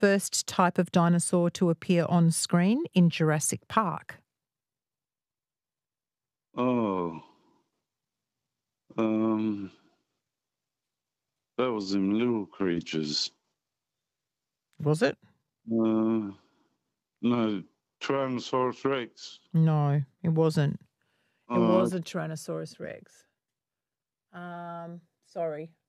first type of dinosaur to appear on screen in Jurassic Park? Oh, um, that was them little creatures. Was it? Uh, no, Tyrannosaurus Rex. No, it wasn't. It Uh, was a Tyrannosaurus Rex. Sorry.